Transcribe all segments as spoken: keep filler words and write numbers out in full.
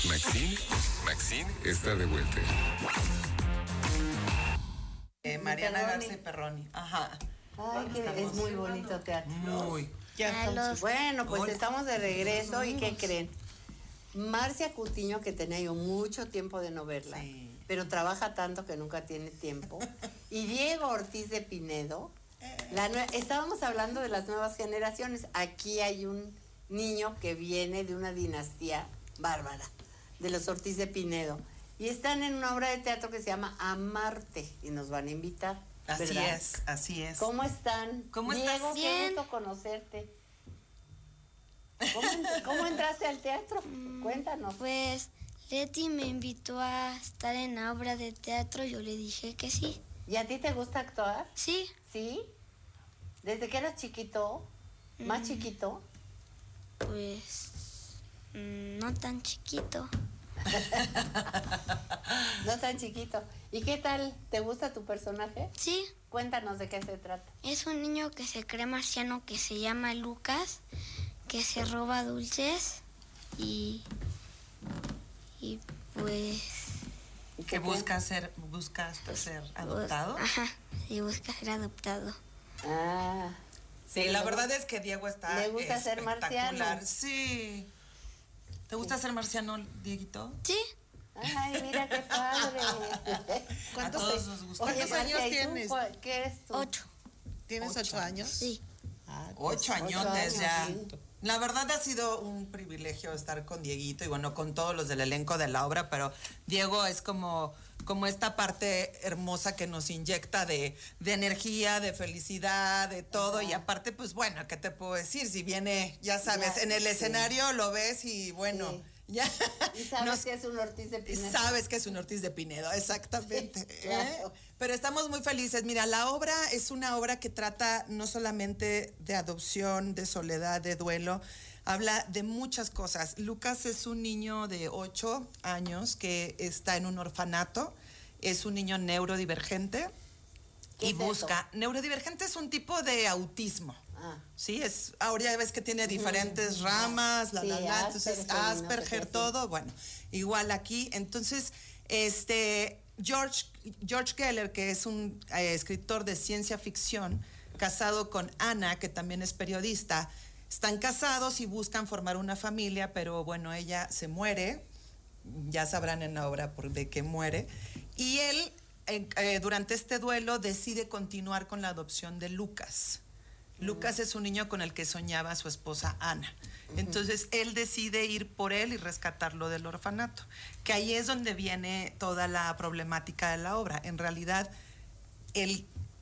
Maxine, Maxine está de vuelta. Eh, Mariana Garza Perroni. Ajá. Ay, que es muy bonito teatro. Muy. Ya estamos. Bueno, pues estamos de regreso y ¿qué creen? Marcia Cutiño, que tenía yo mucho tiempo de no verla, sí, pero trabaja tanto que nunca tiene tiempo. Y Diego Ortiz de Pinedo. La nue- Estábamos hablando de las nuevas generaciones. Aquí hay un niño que viene de una dinastía bárbara, de los Ortiz de Pinedo. Y están en una obra de teatro que se llama Amarte y nos van a invitar. Así ¿verdad? es, así es. ¿Cómo están? ¿Cómo Diego, estás? qué Bien. gusto conocerte. ¿Cómo, ent- cómo entraste al teatro? Cuéntanos. Pues Leti me invitó a estar en la obra de teatro, yo le dije que sí. ¿Y a ti te gusta actuar? Sí, ¿Sí? ¿Desde que eras chiquito? ¿Más Mm. chiquito? pues mm, no tan chiquito. No tan chiquito. ¿Y qué tal? ¿Te gusta tu personaje? Sí, Cuéntanos de qué se trata. es un niño que se cree marciano que se llama Lucas, que se roba dulces y, y pues... ¿Y Que qué busca ser, buscas ser adoptado. Ajá, sí, busca ser adoptado. Ah. Sí, Pero la le verdad gu- es que Diego está le gusta ser espectacular. marciano. Sí. ¿Te gusta ser marciano, Dieguito? Sí, Ay, mira qué padre. A todos nos gusta. Oye, ¿Cuántos Marcia, años ¿y tú tienes? cuál- ¿Qué eres tú? ocho. ¿Tienes ocho, Ocho. años? Sí. Ah, pues, Ocho ocho añotes años, ya. sí. La verdad ha sido un privilegio estar con Dieguito y bueno, con todos los del elenco de la obra, pero Diego es como, como esta parte hermosa que nos inyecta de, de energía, de felicidad, de todo. Ajá. Y aparte, pues bueno, ¿qué te puedo decir? Si viene, ya sabes, Ya, en el sí. escenario lo ves y bueno, Sí. ya. Y sabes nos- que es un Ortiz de Pinedo. Sabes que es un Ortiz de Pinedo, exactamente. Sí, claro. ¿Eh? Pero estamos muy felices. Mira, la obra es una obra que trata no solamente de adopción, de soledad, de duelo, habla de muchas cosas. Lucas es un niño de ocho años que está en un orfanato, es un niño neurodivergente ¿Qué y es busca. Neurodivergente es un tipo de autismo. Ah. Sí, es, ahora ya ves que tiene diferentes ramas, la, Sí, la, la, entonces Asperger y no sé Asperger, qué, sí. todo, bueno, igual aquí. Entonces, este, George, George Geller, que es un eh, escritor de ciencia ficción, casado con Ana, que también es periodista, están casados y buscan formar una familia, pero bueno, ella se muere, ya sabrán en la obra por de qué muere, y él, eh, eh, durante este duelo, decide continuar con la adopción de Lucas. Lucas es un niño con el que soñaba su esposa Ana. Entonces él decide ir por él y rescatarlo del orfanato. Que ahí es donde viene toda la problemática de la obra. En realidad, él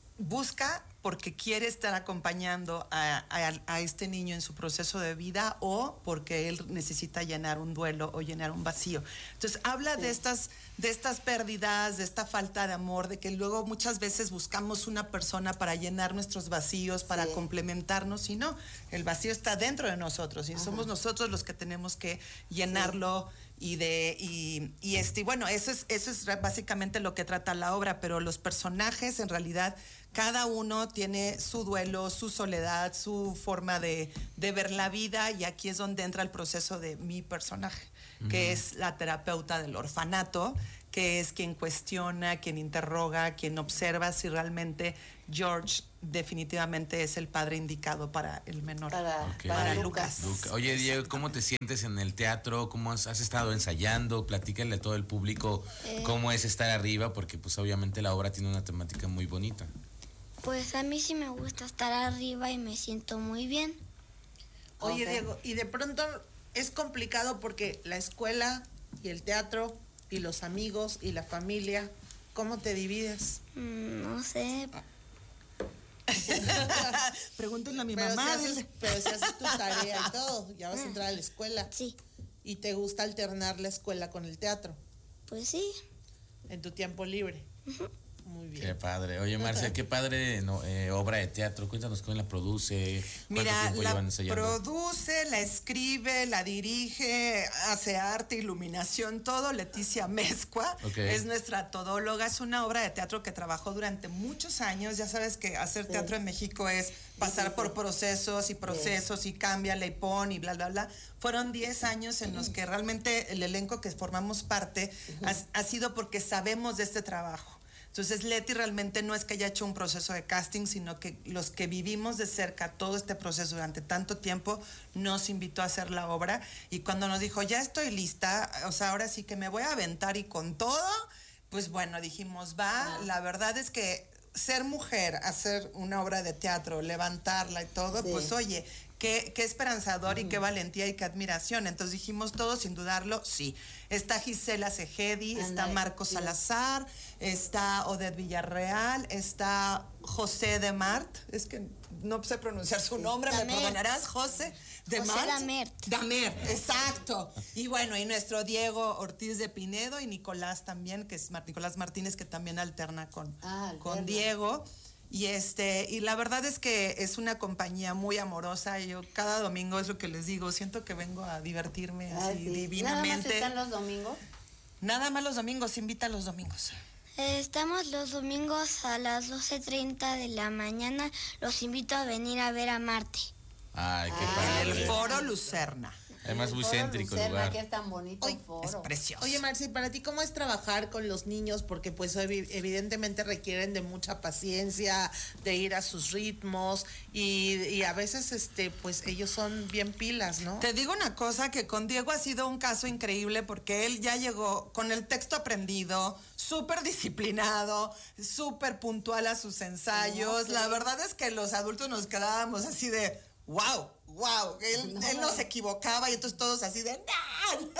busca porque quiere estar acompañando a, a, a este niño en su proceso de vida o porque él necesita llenar un duelo o llenar un vacío. Entonces habla sí. de estas de estas pérdidas, de esta falta de amor, de que luego muchas veces buscamos una persona para llenar nuestros vacíos, para sí. complementarnos, y no, el vacío está dentro de nosotros y Ajá. somos nosotros los que tenemos que llenarlo sí. y de y, y este y bueno, eso es eso es básicamente lo que trata la obra, pero los personajes en realidad cada uno tiene su duelo, su soledad, su forma de, de ver la vida, y aquí es donde entra el proceso de mi personaje, uh-huh. que es la terapeuta del orfanato, que es quien cuestiona, quien interroga, quien observa si realmente George definitivamente es el padre indicado para el menor, para, okay. para, para Lucas. Lucas. Oye, Diego, ¿cómo te sientes en el teatro? ¿Cómo has, has estado ensayando? Platícale a todo el público eh. cómo es estar arriba, porque pues obviamente la obra tiene una temática muy bonita. Pues a mí sí me gusta estar arriba y me siento muy bien. Oye, okay. Diego, y de pronto es complicado porque la escuela y el teatro y los amigos y la familia, ¿cómo te divides? Mm, no sé. Pregúntenle a mi pero mamá. Si haces, pero si haces tu tarea y todo, ya vas a entrar a la escuela. Sí. ¿Y te gusta alternar la escuela con el teatro? Pues sí. En tu tiempo libre. Uh-huh. Muy bien. Qué padre. Oye, Marcia, qué padre no, eh, obra de teatro. Cuéntanos cómo la produce. ¿Cuánto Mira, tiempo la llevan ensayando? produce, la escribe, la dirige, hace arte, iluminación, todo. Leticia Mezcua Ok. es nuestra todóloga. Es una obra de teatro que trabajó durante muchos años. Ya sabes que hacer Sí. teatro en México es pasar sí, sí. por procesos y procesos y cámbiale y pon y bla, bla, bla. Fueron diez años en los que realmente el elenco que formamos parte ha, ha sido porque sabemos de este trabajo. Entonces, Leti realmente no es que haya hecho un proceso de casting, sino que los que vivimos de cerca todo este proceso durante tanto tiempo nos invitó a hacer la obra. Y cuando nos dijo, ya estoy lista, o sea, ahora sí que me voy a aventar y con todo, pues bueno, dijimos, va. La verdad es que ser mujer, hacer una obra de teatro, levantarla y todo, Sí. pues oye, qué, qué esperanzador y qué valentía y qué admiración. Entonces dijimos todos sin dudarlo, sí. Está Gisela Segedi, está Ándale, Marcos sí. Salazar, está Odette Villarreal, está José de Mart, es que no sé pronunciar su nombre, me Damert. perdonarás, José de José Mart. Damert. Damert, exacto. Y bueno, y nuestro Diego Ortiz de Pinedo y Nicolás también, que es Mar- Nicolás Martínez, que también alterna con, Ah, alterna. con Diego. Y este, y la verdad es que es una compañía muy amorosa. Yo cada domingo es lo que les digo, siento que vengo a divertirme Ah, así sí. divinamente. ¿Nada más están los domingos? Nada más los domingos, invita los domingos. Eh, Estamos los domingos a las doce treinta de la mañana. Los invito a venir a ver a Marte. Ay, qué Ah, En el padre. Foro Lucerna. Además, El muy Foro céntrico el Lucerna, lugar. que es tan bonito Oye, el foro. Es precioso. Oye, Marci, ¿para ti cómo es trabajar con los niños? Porque pues evi- evidentemente requieren de mucha paciencia, de ir a sus ritmos y, y a veces este pues ellos son bien pilas, ¿no? Te digo una cosa, que con Diego ha sido un caso increíble porque él ya llegó con el texto aprendido, súper disciplinado, súper puntual a sus ensayos. Ok. La verdad es que los adultos nos quedábamos así de, wow, wow. Él no, él no se equivocaba y entonces todos así de, ¡no!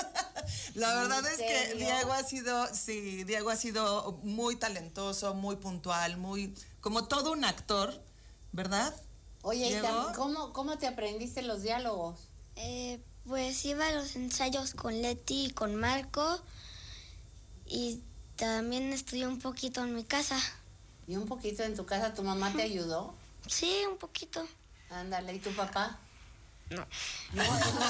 La ¿En verdad es que serio? Diego ha sido, sí, Diego ha sido muy talentoso, muy puntual, muy, como todo un actor, ¿verdad? Oye, ¿y Diego. tam- ¿cómo, ¿cómo te aprendiste los diálogos? Eh, pues iba a los ensayos con Leti y con Marco. Y también estudié un poquito en mi casa. Y un poquito en tu casa, ¿tu mamá te ayudó? Sí, un poquito. Ándale, ¿y tu papá? No. No,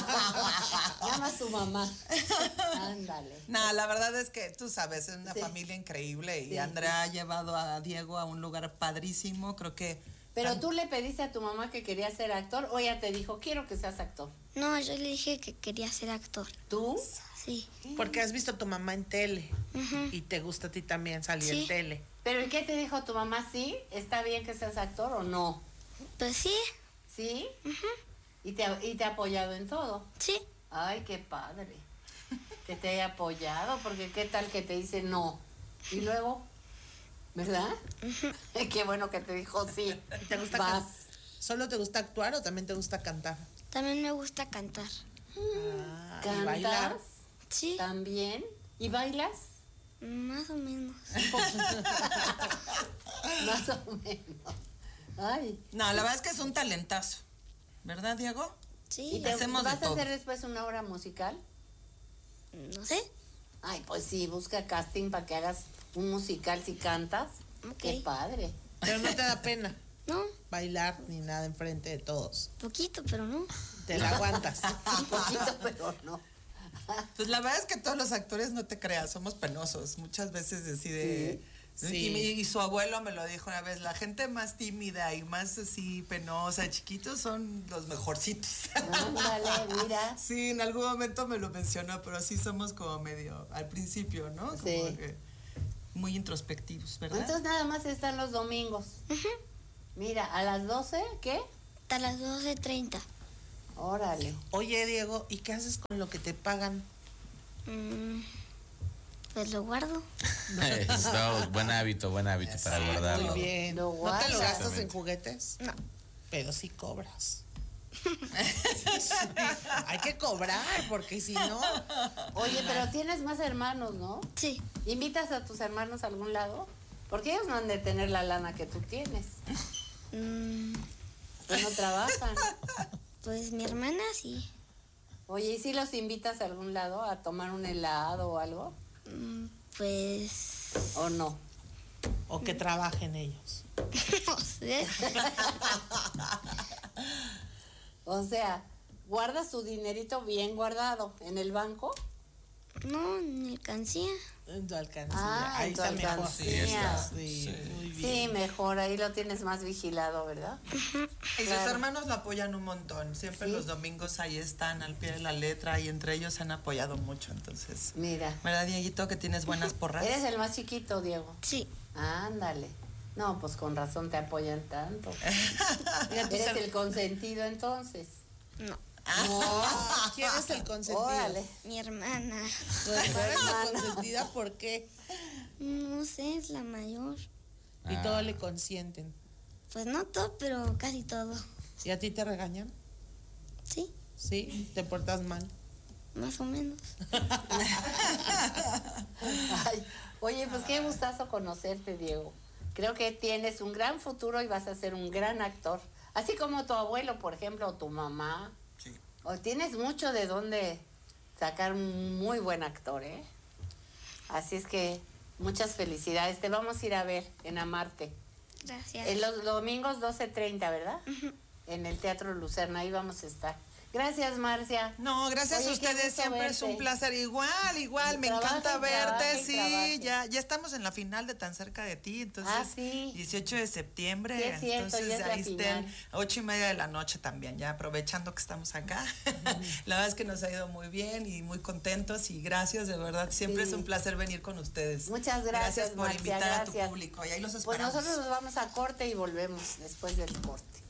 nada más tu mamá. Ándale. No, la verdad es que tú sabes, es una Sí. familia increíble y Sí. Andrea ha llevado a Diego a un lugar padrísimo, creo que... Pero tú le pediste a tu mamá que quería ser actor o ella te dijo, quiero que seas actor. No, yo le dije que quería ser actor. ¿Tú? Sí. Porque has visto a tu mamá en tele Ujú. y te gusta a ti también salir Sí. en tele. ¿Pero y qué te dijo tu mamá? ¿Sí? ¿Está bien que seas actor o no? Pues sí, ¿Sí? ¿Y te, ha- y te ha apoyado en todo? sí. Ay, qué padre. Que te haya apoyado, porque qué tal que te dice no. Y luego, ¿verdad? Qué bueno que te dijo sí. ¿Te gusta Vas. can- ¿Solo te gusta actuar o también te gusta cantar? También me gusta cantar. Ah, y ¿Cantas? bailar. Sí, ¿También? ¿Y bailas? más o menos. Más o menos. Ay. No, la verdad es que es un talentazo, ¿verdad, Diego? ¿Y Sí, te, hacemos de vas a todo. hacer después una obra musical? no sé. Ay, pues sí, busca casting para que hagas un musical si cantas. Ok. Qué padre. Pero no te da pena No, bailar ni nada enfrente de todos. poquito, pero no. Te la aguantas. Un poquito, pero no. Pues la verdad es que todos los actores, no te creas, somos penosos. Muchas veces decide... Sí. Y, mi- y su abuelo me lo dijo una vez, la gente más tímida y más así penosa, chiquitos, son los mejorcitos. Ándale, mira. Sí, en algún momento me lo mencionó, pero sí somos como medio, al principio, ¿no? Como Sí. que muy introspectivos, ¿verdad? Entonces nada más están los domingos. Mira, a las doce, ¿qué? Hasta las doce treinta. Órale. Oye, Diego, ¿y qué haces con lo que te pagan? Mm, pues lo guardo. Eso, buen hábito, buen hábito para guardarlo. Muy bien. Lo ¿No te lo guardas. gastas en Exactamente. juguetes? No. Pero sí cobras. Hay que cobrar, porque si no... Oye, pero tienes más hermanos, ¿no? Sí. ¿Invitas a tus hermanos a algún lado? Porque ellos no han de tener la lana que tú tienes. Mm, Pues no trabajan. pues mi hermana sí. Oye, ¿y si los invitas a algún lado a tomar un helado o algo? Mm, pues ¿O no? o que trabajen ellos? No sé. O sea, ¿guardas tu dinerito bien guardado en el banco? No, ni alcancía. En tu alcancía. Ah, Ahí en tu está mejor. alcancía. Sí, está. Sí, muy bien. Sí, mejor, ahí lo tienes más vigilado, ¿verdad? Y sus Claro. hermanos lo apoyan un montón. Siempre Sí. los domingos ahí están al pie de la letra y entre ellos se han apoyado mucho. Entonces, Mira, ¿verdad, Dieguito, que tienes buenas porras? eres el más chiquito, Diego. Sí. Ándale. No, pues con razón te apoyan tanto. Mira, tus Eres her- el consentido entonces. No. Ah, ¿quién es el consentido? Órale. Mi hermana. Tu hermana es la hermana. consentida, ¿por qué? No sé, es la mayor. Y Ah. todo le consienten. Pues no todo, pero casi todo. ¿Y a ti te regañan? Sí, ¿Sí? ¿Te portas mal? más o menos. Ay, oye, pues qué gustazo conocerte, Diego. Creo que tienes un gran futuro y vas a ser un gran actor. Así como tu abuelo, por ejemplo, o tu mamá. Sí. O tienes mucho de dónde sacar un muy buen actor, ¿eh? Así es que muchas felicidades. Te vamos a ir a ver en Amarte. Gracias. En los domingos doce treinta, ¿verdad? En el Teatro Lucerna, ahí vamos a estar. Gracias, Marcia. No, gracias Oye, a qué ustedes, gusto siempre es un verte. placer. Igual, igual, Y me trabaja, encanta y trabaja, verte, y sí, trabaja. ya, ya estamos en la final de Tan Cerca de Ti, entonces, Ah, sí. dieciocho de septiembre, Sí, es cierto, entonces ya es la ahí estén, final. ocho y media de la noche también, ya aprovechando que estamos acá. La verdad es que nos ha ido muy bien y muy contentos y gracias, de verdad, siempre Sí. es un placer venir con ustedes. Muchas gracias, por Marcia, invitar a tu gracias. público y ahí los Pues esperamos. nosotros nos vamos a corte y volvemos después del corte.